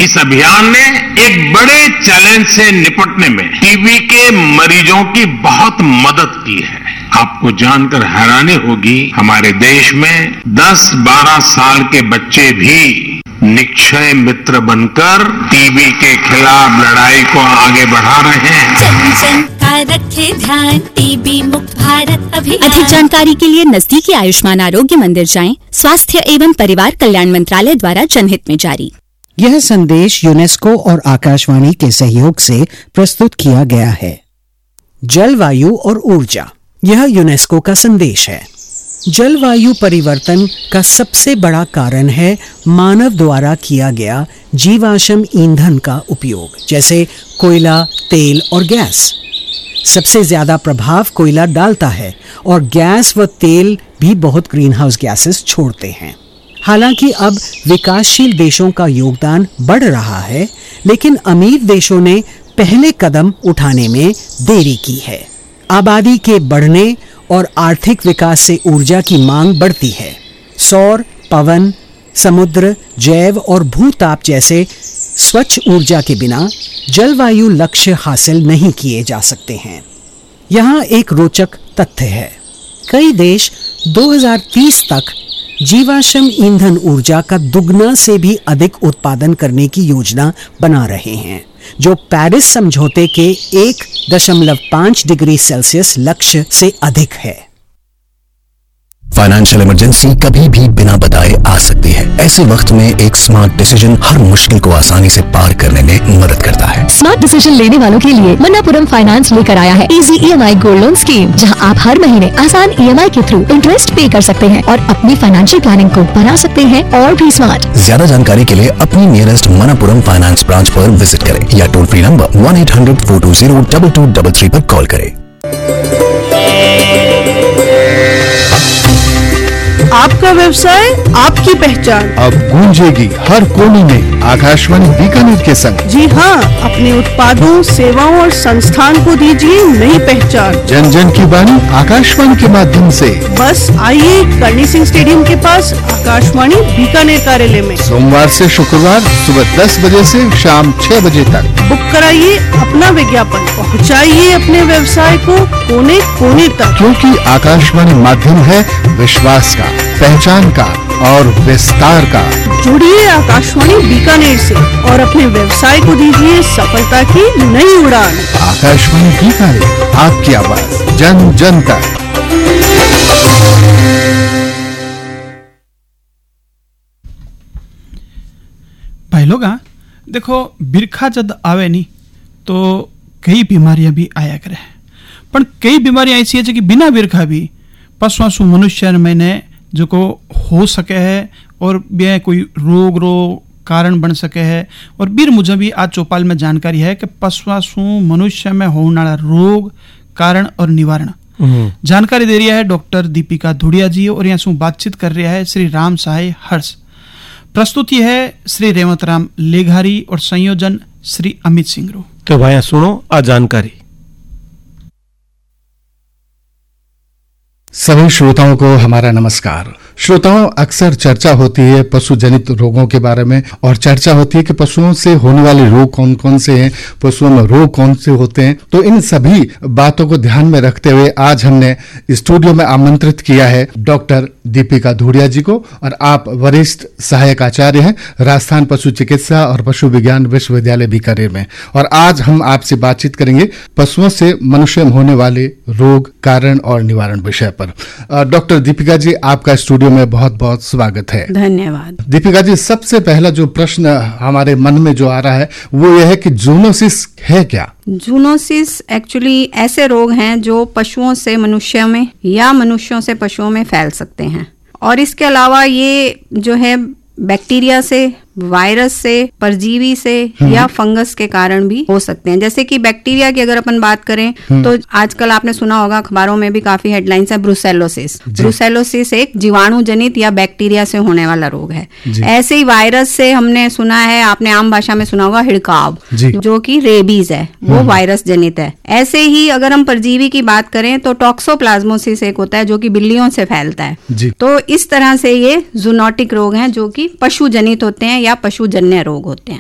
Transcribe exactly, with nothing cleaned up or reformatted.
इस अभियान ने एक बड़े चैलेंज से निपटने में टीबी के मरीजों की बहुत मदद की है। आपको जानकर हैरानी होगी, हमारे देश में दस बारह साल के बच्चे भी निक्षय मित्र बनकर टीबी के खिलाफ लड़ाई को आगे बढ़ा रहे हैं। जन जन का रखे ध्यान, टीबी मुक्त भारत अभियान। अधिक जानकारी के लिए नजदीकी आयुष्मान आरोग्य मंदिर जाएं। स्वास्थ्य एवं परिवार कल्याण मंत्रालय द्वारा जनहित में जारी। यह संदेश यूनेस्को और आकाशवाणी के सहयोग से प्रस्तुत किया गया है। जलवायु और ऊर्जा, यह यूनेस्को का संदेश है। जलवायु परिवर्तन का सबसे बड़ा कारण है मानव द्वारा किया गया जीवाश्म ईंधन का उपयोग, जैसे कोयला, तेल और गैस। सबसे ज्यादा प्रभाव कोयला डालता है और गैस व तेल भी बहुत ग्रीन हाउस गैसेस छोड़ते हैं। हालांकि अब विकासशील देशों का योगदान बढ़ रहा है, लेकिन अमीर देशों ने पहले कदम उठाने में देरी की है। आबादी के बढ़ने और आर्थिक विकास से ऊर्जा की मांग बढ़ती है। सौर, पवन, समुद्र, जैव और भूताप जैसे स्वच्छ ऊर्जा के बिना जलवायु लक्ष्य हासिल नहीं किए जा सकते हैं। यहाँ एक रोचक तथ्य है, कई देश दो हज़ार तीस तक जीवाश्म ईंधन ऊर्जा का दुगना से भी अधिक उत्पादन करने की योजना बना रहे हैं, जो पेरिस समझौते के एक दशमलव पाँच डिग्री सेल्सियस लक्ष्य से अधिक है। फाइनेंशियल इमरजेंसी कभी भी बिना बताए आ सकती है। ऐसे वक्त में एक स्मार्ट डिसीजन हर मुश्किल को आसानी से पार करने में मदद करता है। स्मार्ट डिसीजन लेने वालों के लिए मन्नापुरम फाइनेंस लेकर आया है easy EMI gold loan scheme, जहां आप हर महीने आसान ईएमआई के थ्रू इंटरेस्ट पे कर सकते हैं और अपनी फाइनेंशियल प्लानिंग को बना सकते हैं और भी स्मार्ट। ज्यादा जानकारी के लिए अपनी नियरेस्ट मन्नापुरम फाइनेंस ब्रांच पर विजिट करें या toll free number one eight hundred four to zero double two double three पर कॉल करें। आपका व्यवसाय, आपकी पहचान अब गूंजेगी हर कोने में आकाशवाणी बीकानेर के संग। जी हाँ, अपने उत्पादों, सेवाओं और संस्थान को दीजिए नई पहचान। जन जन की बानी आकाशवाणी के माध्यम से। बस आइए करणी सिंह स्टेडियम के पास आकाशवाणी बीकानेर कार्यालय में सोमवार से शुक्रवार सुबह दस बजे से शाम छह बजे तक बुक कराइए अपना विज्ञापन, पहुँचाइए अपने व्यवसाय को कोने कोने तक, क्योंकि आकाशवाणी माध्यम है विश्वास का, पहचान का और विस्तार का। जुड़िए आकाशवाणी बीकानेर से और अपने व्यवसाय को दीजिए सफलता की नई उड़ान। आकाशवाणी बीकानेर, आपकी आवाज जन जन तक। भाई लोग, देखो बिरखा जद आवे नहीं तो कई बीमारियां भी आया करे, पर कई बीमारियां ऐसी है कि बिना बिरखा भी पशु मनुष्य में जो को हो सके है और बे कोई रोग रो कारण बन सके है। और बीर मुझे भी आज चौपाल में जानकारी है कि पशु मनुष्य में होने वाला रोग, कारण और निवारण जानकारी दे रहा है डॉक्टर दीपिका धुड़िया जी, और यहाँ से बातचीत कर रहा है श्री राम सहाय हर्ष। प्रस्तुति है श्री रेवत राम लेघारी और संयोजन श्री अमित सिंह रो। तो भाई सुनो आ जानकारी। सभी श्रोताओं को हमारा नमस्कार। श्रोताओं, अक्सर चर्चा होती है पशु जनित रोगों के बारे में, और चर्चा होती है कि पशुओं से होने वाले रोग कौन कौन से हैं, पशुओं में रोग कौन से होते हैं। तो इन सभी बातों को ध्यान में रखते हुए आज हमने स्टूडियो में आमंत्रित किया है डॉक्टर दीपिका धुड़िया जी को, और आप वरिष्ठ सहायक आचार्य हैं राजस्थान पशु चिकित्सा और पशु विज्ञान विश्वविद्यालय बीकानेर में। और आज हम आपसे बातचीत करेंगे पशुओं से मनुष्य में होने वाले रोग, कारण और निवारण विषय पर। डॉक्टर दीपिका जी, आपका स्टूडियो में बहुत बहुत स्वागत है। धन्यवाद। दीपिका जी, सबसे पहला जो प्रश्न हमारे मन में जो आ रहा है वो यह है कि जूनोसिस है क्या? जूनोसिस एक्चुअली ऐसे रोग हैं जो पशुओं से मनुष्यों में या मनुष्यों से पशुओं में फैल सकते हैं, और इसके अलावा ये जो है बैक्टीरिया से, वायरस से, परजीवी से या फंगस के कारण भी हो सकते हैं। जैसे कि बैक्टीरिया की अगर अपन बात करें तो आजकल आपने सुना होगा अखबारों में भी काफी हेडलाइंस है, ब्रुसेलोसिस। ब्रुसेलोसिस एक जीवाणु जनित या बैक्टीरिया से होने वाला रोग है। ऐसे ही वायरस से हमने सुना है, आपने आम भाषा में सुना होगा हिड़काव, जो कि रेबीज है, वो वायरस जनित है। ऐसे ही अगर हम परजीवी की बात करें तो टॉक्सोप्लाज्मोसिस एक होता है जो कि बिल्लियों से फैलता है। तो इस तरह से ये जूनोटिक रोग हैं जो कि पशु जनित होते हैं या पशुजन्य रोग होते हैं।